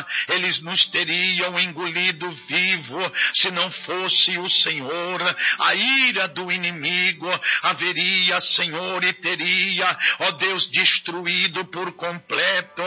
eles nos teriam engolido vivo, se não fosse o Senhor. A ira do inimigo haveria, Senhor, e teria, ó Deus, destruído por completo